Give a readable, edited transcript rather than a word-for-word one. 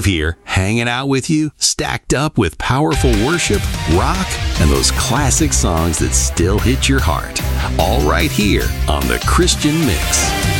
Steve here, hanging out with you, stacked up with powerful worship, rock, and those classic songs that still hit your heart. All right here on The Christian Mix.